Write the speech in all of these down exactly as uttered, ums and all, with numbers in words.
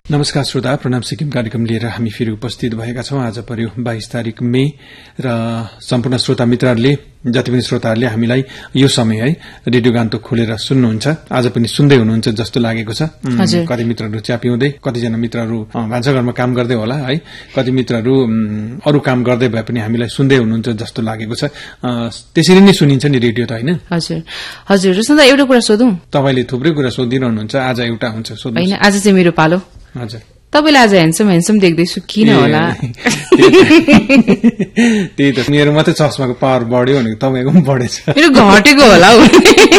नमस्कार श्रोता, प्रणाम सिक्किम कार्यक्रम लिएर हामी फेरि उपस्थित भएका छौं। आज पर्यो बाइस तारिक मे र सम्पूर्ण श्रोता मित्रहरूले, जति पनि श्रोताहरूले हामीलाई यो समय है रेडियो गान्तोक खोलेर सुन्नुहुन्छ, आज पनि सुन्दै हुनुहुन्छ जस्तो लागेको छ। कति मित्रहरू च्यापिउँदै, कतिजना मित्रहरू भान्साघरमा काम गर्दै होला है, कति मित्रहरू अरू काम गर्दै भए पनि हामीलाई सुन्दै हुनुहुन्छ जस्तो लागेको छ। त्यसरी नै सुनिन्छ नि रेडियो त, हैन? हजुर हजुर सन्दा एउटा कुरा सोधौं। तपाईले थुप्रै कुरा सोधिरहनुहुन्छ, आज एउटा हुन्छ सोध्नु। हैन, आज चाहिँ मेरो पालो। हजुर, तपाईलाई आज ह्यान्डसम ह्यान्डसम देख्दैछु, किन होला? त्यही त, मेरो मात्रै चस्माको पावर बढ्यो भनेको तपाईको पनि बढेछ। मेरो घटेको होला हौ।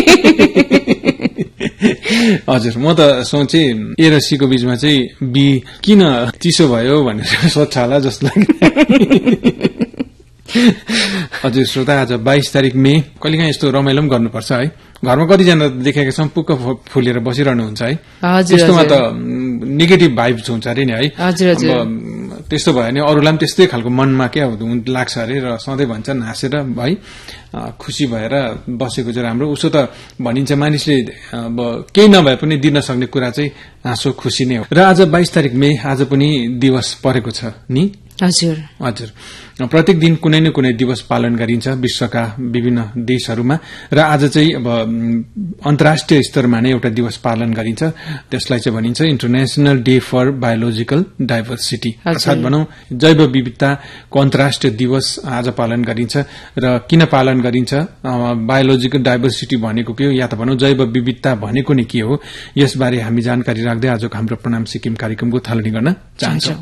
हजुर, म त सोचे ए र सी को बीचमा चाहिँ बी किन चिसो भयो भनेर सोध्छ होला जस्तो लाग्यो। हजुर श्रोता, आज बाइस तारिक मे, कहिलेकाहीँ यस्तो रमाइलो पनि गर्नुपर्छ है। घरमा कतिजना देखेका छौं पुक्क फुलेर बसिरहनुहुन्छ है, त्यस्तोमा त नेगेटिभ भाइब्स हुन्छ अरे नि है। त्यस्तो भयो भने अरूलाई पनि त्यस्तै खालको मनमा क्या लाग्छ अरे, र सधैँ भन्छन् हाँसेर है खुशी भएर बसेको चाहिँ राम्रो। उसो त भनिन्छ मानिसले अब केही नभए पनि दिन सक्ने कुरा चाहिँ हाँसो खुशी नै हो। र आज बाइस तारिक मे, आज पनि दिवस परेको छ नि। हजुर हजुर, प्रत्येक दिन कुनै न कुनै दिवस पालन गरिन्छ विश्वका विभिन्न देशहरूमा, र आज चाहिँ अब अन्तर्राष्ट्रिय स्तरमा नै एउटा दिवस पालन गरिन्छ। त्यसलाई चाहिँ भनिन्छ international day for biological diversity, अर्थात भनौं जैव विविधताको अन्तर्राष्ट्रिय दिवस आज पालन गरिन्छ। र किन पालन गरिन्छ? बायोलोजिकल डाइभर्सिटी भनेको के हो, या त भनौं जैव विविधता भनेको नै के हो, यसबारे हामी जानकारी राख्दै आजको हाम्रो प्रणाम सिक्किम कार्यक्रमको थालनी गर्न चाहन्छौं।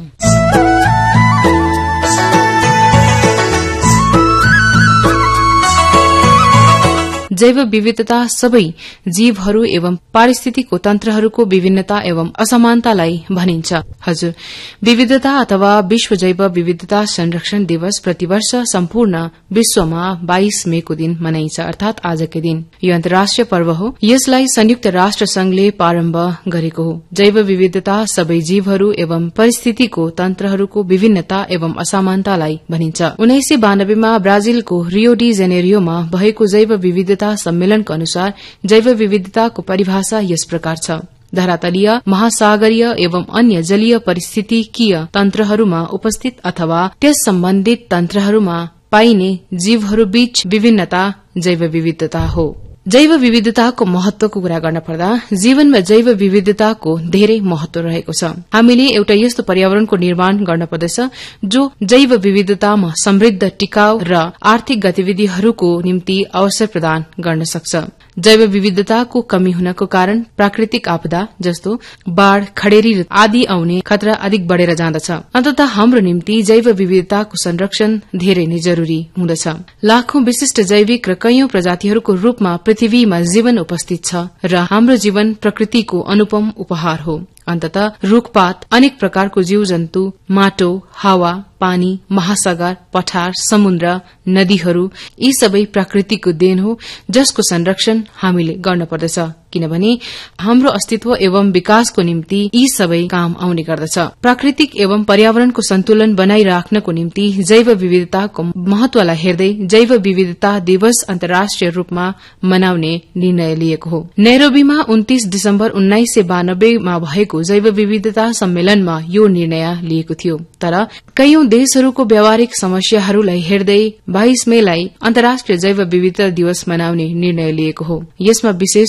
जैव विविधता सबै जीवहरू एवं पारिस्थितिको तन्त्रहरूको विभिन्नता एवं असमानतालाई भनिन्छ। हजुर, विविधता अथवा विश्व जैव विविधता संरक्षण दिवस प्रतिवर्ष सम्पूर्ण विश्वमा बाइस मे को दिन मनाइन्छ, अर्थात आजकै दिन। यो अन्तर्राष्ट्रिय पर्व हो। यसलाई संयुक्त राष्ट्र संघले प्रारम्भ गरेको हो। जैव विविधता सबै जीवहरू एवं परिस्थितिको तन्त्रहरूको विभिन्नता एवं असमानतालाई भनिन्छ। उन्नाइस सय बानब्बेमा ब्राजिलको रियो डी जेनेरियोमा भएको जैव विविधता सम्मेलनको अनुसार जैव विविधताको परिभाषा यस प्रकार छ: धरातलीय, महासागरीय एवं अन्य जलीय परिस्थितिकीय तन्त्रहरूमा उपस्थित अथवा त्यस सम्बन्धित तन्त्रहरूमा पाइने जीवहरूबीच विभिन्नता जैव विविधता हो। जैव विविधताको महत्वको कुरा गर्न पर्दा जीवनमा जैव विविधताको धेरै महत्व रहेको छ। हामीले एउटा यस्तो पर्यावरणको निर्माण गर्न पर्दछ जो जैव विविधतामा समृद्ध, टिकाऊ र आर्थिक गतिविधिहरूको निम्ति अवसर प्रदान गर्न सक्छ। जैव विविधताको कमी हुनको कारण प्राकृतिक आपदा जस्तो बाढ़, खडेरी आदि आउने खतरा अधिक बढ़ेर जाँदछ। अन्ततः हाम्रो निम्ति जैव विविधताको संरक्षण धेरै नै जरूरी हुँदछ। लाखौं विशिष्ट जैविक र कैयौं प्रजातिहरूको रूपमा पृथ्वीमा जीवन उपस्थित छ र हाम्रो जीवन प्रकृतिको अनुपम उपहार हो। अन्ततः रूखपात, अनेक प्रकारको जीव जन्तु, माटो, हावा, पानी, महासागर, पठार, समुद्र, नदीहरू यी सबै प्रकृतिको देन हो, जसको संरक्षण हामीले गर्न पर्दछ, किनभने हाम्रो अस्तित्व एवं विकासको निम्ति यी सबै काम आउने गर्दछ। प्राकृतिक एवं पर्यावरणको सन्तुलन बनाइराख्नको निम्ति जैव विविधताको महत्वलाई हेर्दै जैव विविधता दिवस अन्तर्राष्ट्रिय रूपमा मनाउने निर्णय लिएको हो। नैरोबीमा उन्तीस दिसम्बर उन्नाइस सय बानब्बेमा भएको जैव विविधता सम्मेलनमा यो निर्णय लिएको थियो। तर कैयौं देशहरूको व्यावहारिक समस्याहरूलाई हेर्दै बाइस मेलाई अन्तर्राष्ट्रिय जैव विविधता दिवस मनाउने निर्णय लिएको हो। यसमा विशेष